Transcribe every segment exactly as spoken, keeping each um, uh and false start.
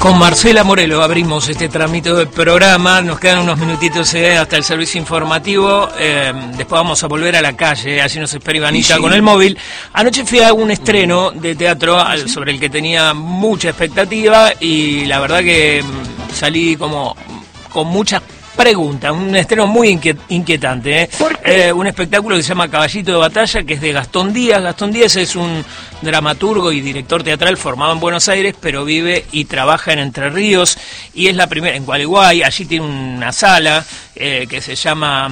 Con Marcela Morelo abrimos este trámite del programa, nos quedan unos minutitos eh, hasta el servicio informativo, eh, después vamos a volver a la calle, así nos espera Ivanita sí. con el móvil. Anoche fui a un estreno de teatro al, sobre el que tenía mucha expectativa y la verdad que salí como con muchas preguntas, un estreno muy inquiet, inquietante, ¿eh? Eh, un espectáculo que se llama Caballito de Batalla, que es de Gastón Díaz. Gastón Díaz es un dramaturgo y director teatral formado en Buenos Aires, pero vive y trabaja en Entre Ríos, y es la primera, en Gualeguay. Allí tiene una sala eh, que se llama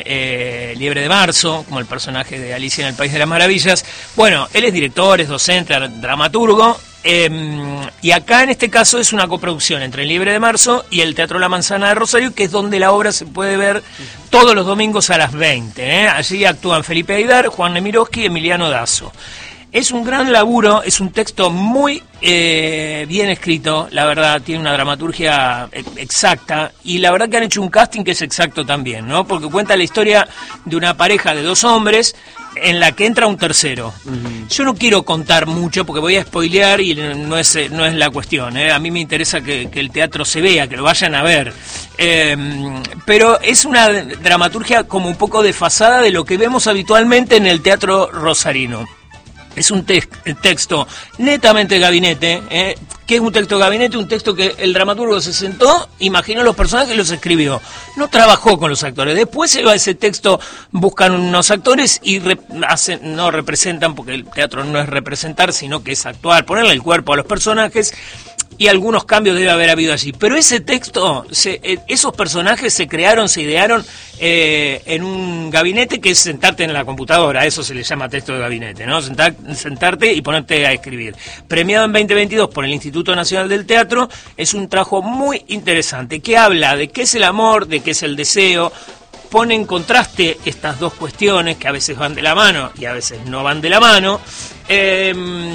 eh, Liebre de Marzo, como el personaje de Alicia en el País de las Maravillas. Bueno, él es director, es docente, dramaturgo. Eh, y acá en este caso es una coproducción entre el Liebre de Marzo y el Teatro La Manzana de Rosario, que es donde la obra se puede ver todos los domingos a las veinte. ¿eh? Allí actúan Felipe Aidar, Juan Nemirovsky y Emiliano Dazo. Es un gran laburo, es un texto muy eh, bien escrito, la verdad, tiene una dramaturgia exacta, y la verdad que han hecho un casting que es exacto también, ¿no? Porque cuenta la historia de una pareja de dos hombres en la que entra un tercero. Uh-huh. Yo no quiero contar mucho porque voy a spoilear y no es, no es la cuestión, ¿eh? A mí me interesa que, que el teatro se vea, que lo vayan a ver. Eh, pero es una dramaturgia como un poco desfasada de lo que vemos habitualmente en el teatro rosarino. Es un te- texto netamente de gabinete. ¿eh? ¿Qué es un texto de gabinete? Un texto que el dramaturgo se sentó, imaginó los personajes y los escribió. No trabajó con los actores. Después se va a ese texto, buscan unos actores y re- hacen, no representan, porque el teatro no es representar, sino que es actuar, ponerle el cuerpo a los personajes. Y algunos cambios debe haber habido allí. Pero ese texto, se, eh, esos personajes se crearon, se idearon eh, en un gabinete que es sentarte en la computadora. Eso se le llama texto de gabinete, ¿no? Sentar, sentarte y ponerte a escribir. Premiado en veinte veintidós por el Instituto Nacional del Teatro, es un trabajo muy interesante que habla de qué es el amor, de qué es el deseo. Pone en contraste estas dos cuestiones que a veces van de la mano y a veces no van de la mano. Eh,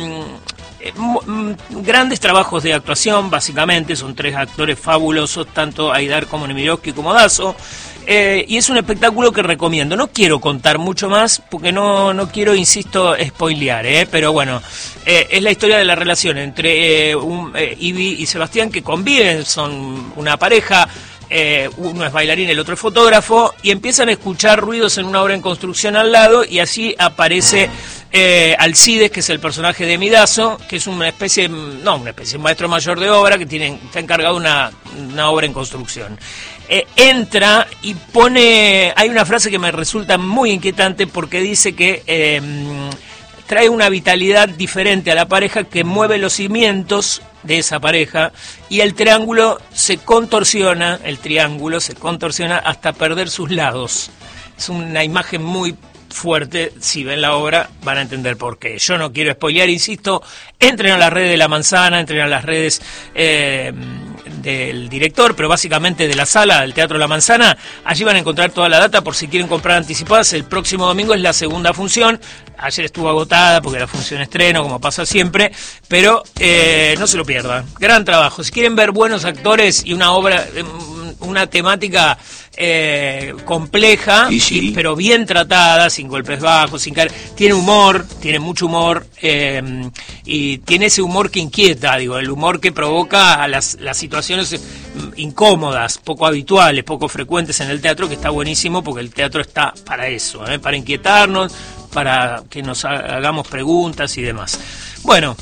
Grandes trabajos de actuación, básicamente, son tres actores fabulosos, tanto Aidar como Nemirovsky como Dazo, eh, y es un espectáculo que recomiendo. No quiero contar mucho más, porque no, no quiero, insisto, spoilear, eh, pero bueno, eh, es la historia de la relación entre eh, un, eh, Ivy y Sebastián, que conviven, son una pareja. Eh, uno es bailarín, el otro es fotógrafo, y empiezan a escuchar ruidos en una obra en construcción al lado, y así aparece eh, Alcides, que es el personaje de Midazo, que es una especie, no, una especie, un maestro mayor de obra que tiene, está encargado de una, una obra en construcción. Eh, entra y pone, hay una frase que me resulta muy inquietante porque dice que eh, trae una vitalidad diferente a la pareja que mueve los cimientos de esa pareja, y el triángulo se contorsiona, el triángulo se contorsiona hasta perder sus lados. Es una imagen muy fuerte, si ven la obra van a entender por qué. Yo no quiero spoilear, insisto, entren a las redes de La Manzana, entren a las redes eh, del director, pero básicamente de la sala del Teatro La Manzana, allí van a encontrar toda la data por si quieren comprar anticipadas. El próximo domingo es la segunda función, ayer estuvo agotada porque la función estreno, como pasa siempre, pero eh, no se lo pierdan, gran trabajo. Si quieren ver buenos actores y una obra, una temática eh, compleja, y sí. y, pero bien tratada, sin golpes bajos, sin caer, tiene humor, tiene mucho humor, eh, y tiene ese humor que inquieta, digo, el humor que provoca a las, las situaciones incómodas, poco habituales, poco frecuentes en el teatro, que está buenísimo porque el teatro está para eso, ¿eh? Para inquietarnos, para que nos hagamos preguntas y demás. Bueno,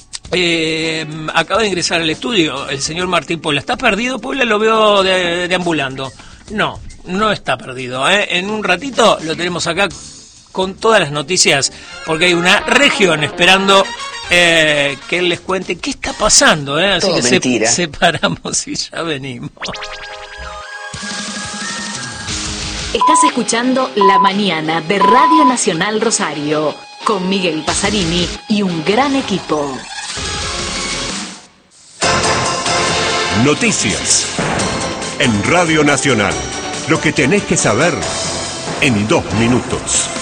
eh, acaba de ingresar al estudio el señor Martín Puebla. ¿Está perdido, Puebla? Lo veo de, deambulando. No, no está perdido, ¿eh? En un ratito lo tenemos acá con todas las noticias, porque hay una región esperando eh, que él les cuente qué está pasando, ¿eh? Así Todo que mentira. Se, separamos y ya venimos. Estás escuchando La Mañana de Radio Nacional Rosario, con Miguel Pasarini y un gran equipo. Noticias en Radio Nacional. Lo que tenés que saber en dos minutos.